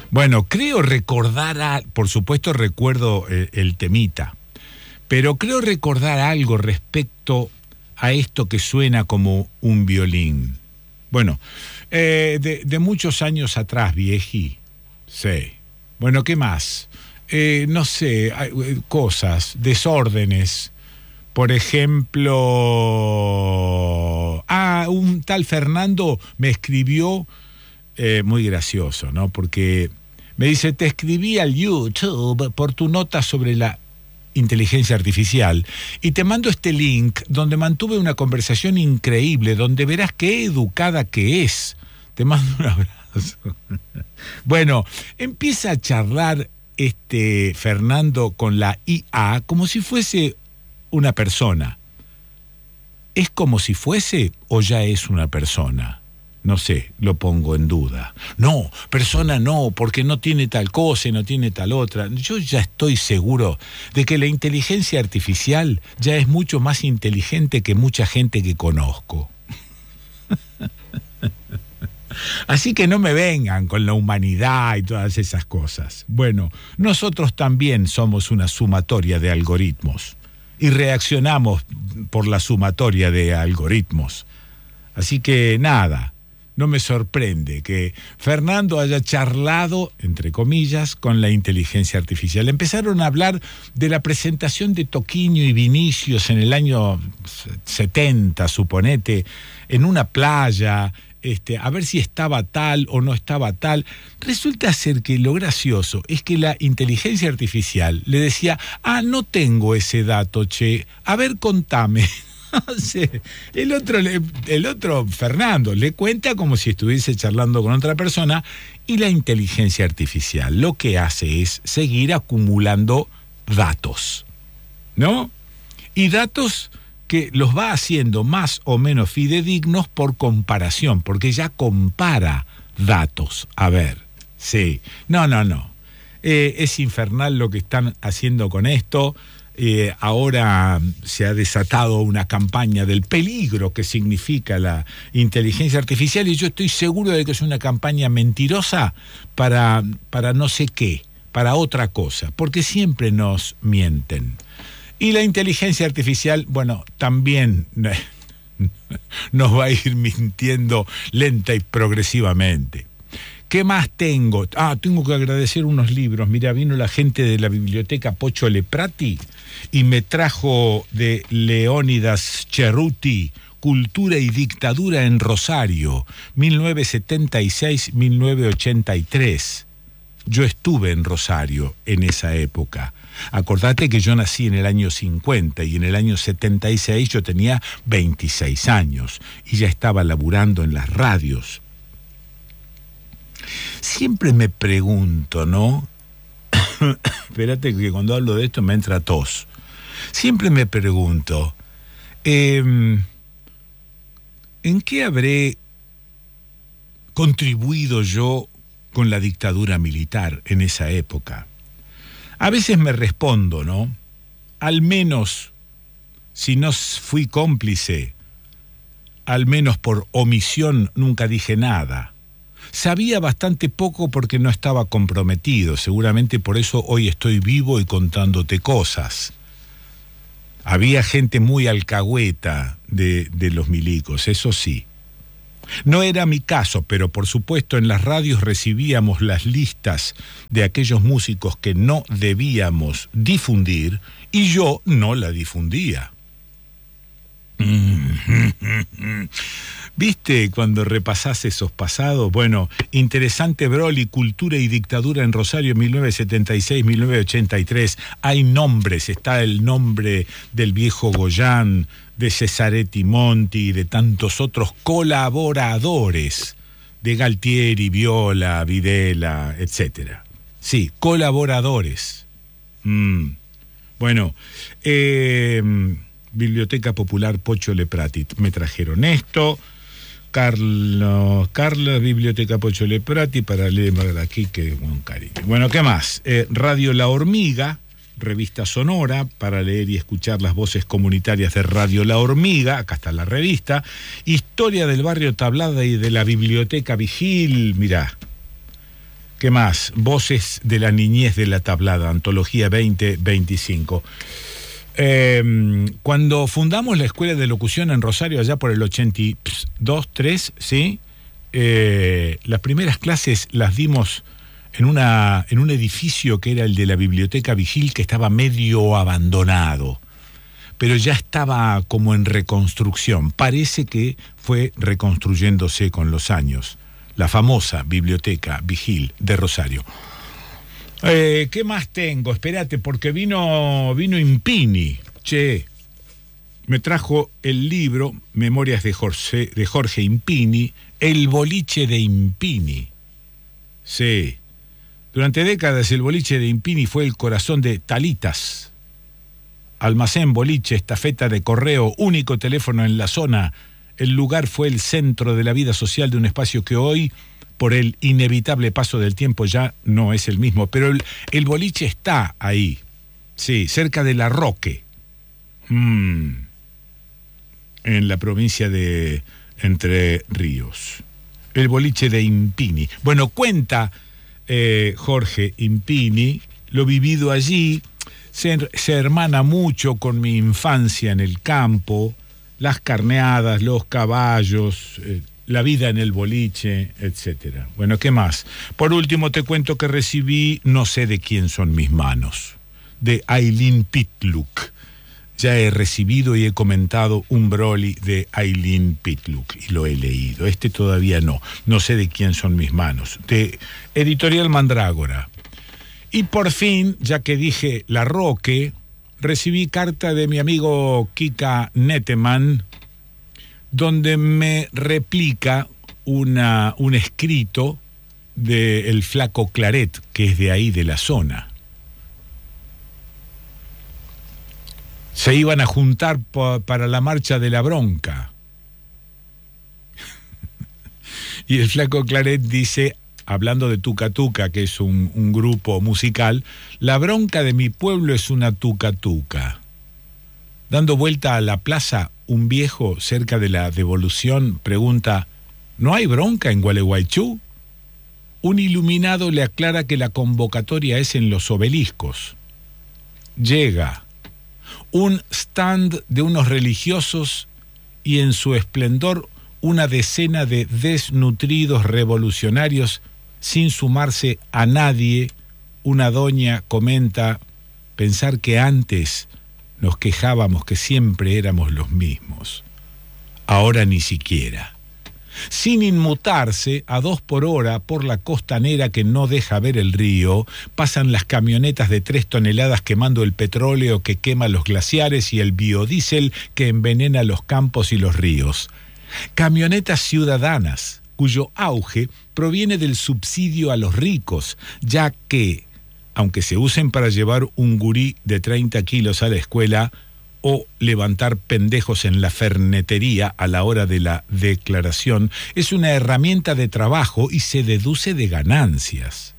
Bueno, creo recordar, por supuesto recuerdo el temita, pero creo recordar algo respecto a esto que suena como un violín. Bueno, de muchos años atrás, viejí, sí. Bueno, ¿qué más? No sé, cosas, desórdenes. Por ejemplo, un tal Fernando me escribió, muy gracioso, ¿no? Porque me dice, te escribí al YouTube por tu nota sobre la inteligencia artificial y te mando este link donde mantuve una conversación increíble, donde verás qué educada que es. Te mando un abrazo. Bueno, empieza a charlar Fernando con la IA como si fuese una persona. ¿Es como si fuese o ya es una persona? No sé, lo pongo en duda. No, persona no, porque no tiene tal cosa y no tiene tal otra. Yo ya estoy seguro de que la inteligencia artificial ya es mucho más inteligente que mucha gente que conozco. Así que no me vengan con la humanidad y todas esas cosas. Bueno, nosotros también somos una sumatoria de algoritmos y reaccionamos por la sumatoria de algoritmos. Así que nada, no me sorprende que Fernando haya charlado, entre comillas, con la inteligencia artificial. Empezaron a hablar de la presentación de Toquinho y Vinicius en el año 70, suponete, en una playa, a ver si estaba tal o no estaba tal. Resulta ser que lo gracioso es que la inteligencia artificial le decía, no tengo ese dato, che, a ver, contame. Sí. El otro, Fernando, le cuenta como si estuviese charlando con otra persona, y la inteligencia artificial lo que hace es seguir acumulando datos, ¿no? Y datos que los va haciendo más o menos fidedignos por comparación, porque ya compara datos. A ver, sí, no. Es infernal lo que están haciendo con esto. Ahora se ha desatado una campaña del peligro que significa la inteligencia artificial, y yo estoy seguro de que es una campaña mentirosa para no sé qué, para otra cosa, porque siempre nos mienten. Y la inteligencia artificial, bueno, también nos va a ir mintiendo lenta y progresivamente. ¿Qué más tengo? Tengo que agradecer unos libros. Mira, vino la gente de la biblioteca Pocho Leprati y me trajo de Leónidas Cerruti, Cultura y Dictadura en Rosario, 1976-1983. Yo estuve en Rosario en esa época. Acordate que yo nací en el año 50 y en el año 76 yo tenía 26 años y ya estaba laburando en las radios. Siempre me pregunto, ¿no? Espérate que cuando hablo de esto me entra tos. Siempre me pregunto, ¿en qué habré contribuido yo con la dictadura militar en esa época? A veces me respondo, ¿no? Al menos, si no fui cómplice, al menos por omisión nunca dije nada. Sabía bastante poco porque no estaba comprometido, seguramente por eso hoy estoy vivo y contándote cosas. Había gente muy alcahueta de los milicos, eso sí. No era mi caso, pero por supuesto en las radios recibíamos las listas de aquellos músicos que no debíamos difundir y yo no la difundía. ¿Viste cuando repasás esos pasados? Bueno, interesante Broly, Cultura y Dictadura en Rosario, 1976-1983. Hay nombres, está el nombre del viejo Goyán, de Cesaretti Monti y de tantos otros colaboradores, de Galtieri, Viola, Videla, etcétera. Sí, colaboradores. Bueno, Biblioteca Popular Pocho Leprati, me trajeron esto. Carla, Biblioteca Pocho Leprati, para leer aquí, que un cariño. Bueno, ¿qué más? Radio La Hormiga, revista sonora, para leer y escuchar las voces comunitarias de Radio La Hormiga, acá está la revista. Historia del barrio Tablada y de la Biblioteca Vigil, mirá. ¿Qué más? Voces de la niñez de la tablada, Antología 2025. Cuando fundamos la Escuela de Locución en Rosario, allá por el 82, 3, ¿sí? Las primeras clases las dimos en un edificio que era el de la Biblioteca Vigil, que estaba medio abandonado, pero ya estaba como en reconstrucción. Parece que fue reconstruyéndose con los años. La famosa Biblioteca Vigil de Rosario. ¿Qué más tengo? Espérate, porque vino Impini. Che, me trajo el libro Memorias de Jorge Impini, El boliche de Impini. Sí. Durante décadas el boliche de Impini fue el corazón de Talitas. Almacén, boliche, estafeta de correo, único teléfono en la zona. El lugar fue el centro de la vida social de un espacio que hoy, por el inevitable paso del tiempo, ya no es el mismo. Pero el boliche está ahí, sí, cerca de La Roque, en la provincia de Entre Ríos. El boliche de Impini. Bueno, cuenta Jorge Impini, lo vivido allí, se hermana mucho con mi infancia en el campo, las carneadas, los caballos, la vida en el boliche, etc. Bueno, ¿qué más? Por último te cuento que recibí No sé de quién son mis manos, de Ailín Pitluk. Ya he recibido y he comentado un Broly de Ailín Pitluk y lo he leído. Este todavía no. No sé de quién son mis manos, de Editorial Mandrágora. Y por fin, ya que dije La Roque, recibí carta de mi amigo Kika Nettemann, donde me replica un escrito del Flaco Claret, que es de ahí, de la zona. Se iban a juntar para la marcha de la bronca. Y el Flaco Claret dice, hablando de Tuca Tuca, que es un grupo musical, la bronca de mi pueblo es una tuca tuca. Dando vuelta a la plaza, un viejo cerca de la Devolución pregunta, ¿no hay bronca en Gualeguaychú? Un iluminado le aclara que la convocatoria es en los obeliscos. Llega un stand de unos religiosos y en su esplendor una decena de desnutridos revolucionarios sin sumarse a nadie. Una doña comenta, pensar que antes nos quejábamos que siempre éramos los mismos. Ahora ni siquiera. Sin inmutarse, a 2 por hora por la costanera que no deja ver el río, pasan las camionetas de 3 toneladas quemando el petróleo que quema los glaciares y el biodiesel que envenena los campos y los ríos. Camionetas ciudadanas, cuyo auge proviene del subsidio a los ricos, ya que, aunque se usen para llevar un gurí de 30 kilos a la escuela o levantar pendejos en la fernetería a la hora de la declaración, es una herramienta de trabajo y se deduce de ganancias.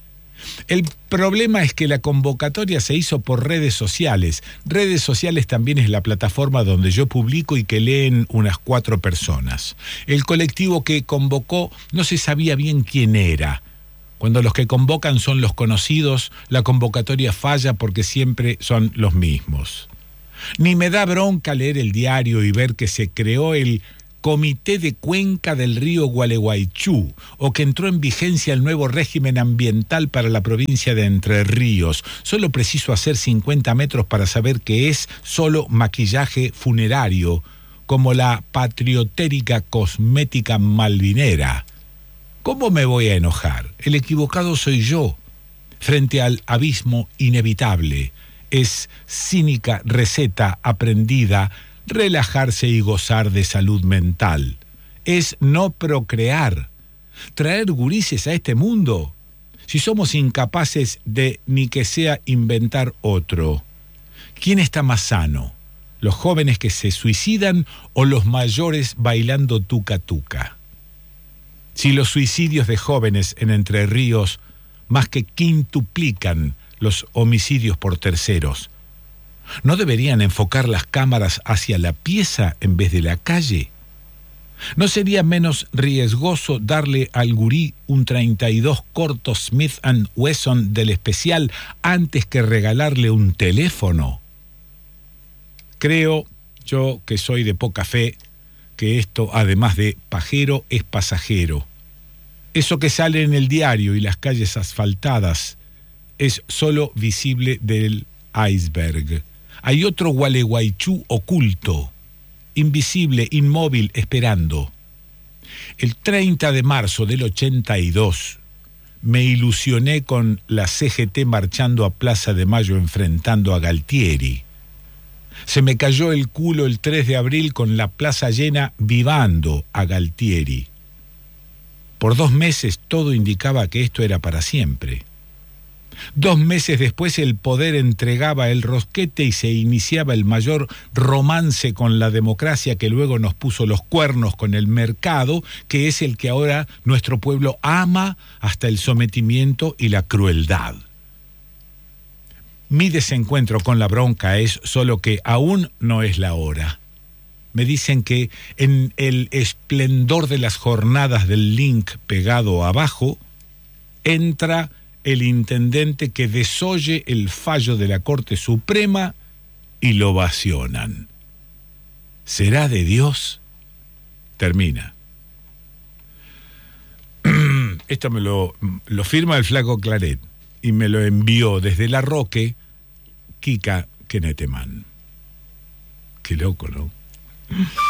El problema es que la convocatoria se hizo por redes sociales. Redes sociales también es la plataforma donde yo publico y que leen unas 4 personas. El colectivo que convocó no se sabía bien quién era. Cuando los que convocan son los conocidos, la convocatoria falla porque siempre son los mismos. Ni me da bronca leer el diario y ver que se creó el Comité de Cuenca del Río Gualeguaychú o que entró en vigencia el nuevo régimen ambiental para la provincia de Entre Ríos. Solo preciso hacer 50 metros para saber que es solo maquillaje funerario, como la patriotérica cosmética malvinera. ¿Cómo me voy a enojar? El equivocado soy yo, frente al abismo inevitable. Es cínica receta aprendida relajarse y gozar de salud mental. Es no procrear, traer gurises a este mundo, si somos incapaces de ni que sea inventar otro. ¿Quién está más sano? ¿Los jóvenes que se suicidan o los mayores bailando tuca tuca? Si los suicidios de jóvenes en Entre Ríos más que quintuplican los homicidios por terceros, ¿no deberían enfocar las cámaras hacia la pieza en vez de la calle? ¿No sería menos riesgoso darle al gurí un 32 corto Smith & Wesson del especial antes que regalarle un teléfono? Creo, yo que soy de poca fe, que esto, además de pajero, es pasajero. Eso que sale en el diario y las calles asfaltadas es solo visible del iceberg. Hay otro Gualeguaychú oculto, invisible, inmóvil, esperando. El 30 de marzo del 82 me ilusioné con la CGT marchando a Plaza de Mayo enfrentando a Galtieri. Se me cayó el culo el 3 de abril con la plaza llena vivando a Galtieri. Por 2 meses todo indicaba que esto era para siempre. 2 meses después el poder entregaba el rosquete y se iniciaba el mayor romance con la democracia que luego nos puso los cuernos con el mercado, que es el que ahora nuestro pueblo ama hasta el sometimiento y la crueldad. Mi desencuentro con la bronca es solo que aún no es la hora. Me dicen que en el esplendor de las jornadas del link pegado abajo, entra el intendente que desoye el fallo de la Corte Suprema y lo ovacionan. ¿Será de Dios? Termina. Esto me lo firma el flaco Claret y me lo envió desde La Roque Kika Keneteman. Qué loco, ¿no?